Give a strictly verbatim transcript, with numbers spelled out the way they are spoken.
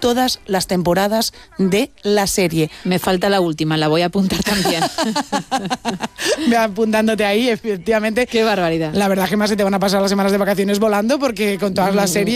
todas las temporadas de la serie. Me falta la última, la voy a apuntar también. Ve apuntándote ahí, efectivamente. Qué barbaridad. La verdad que más se te van a pasar las semanas de vacaciones volando, porque con todas las series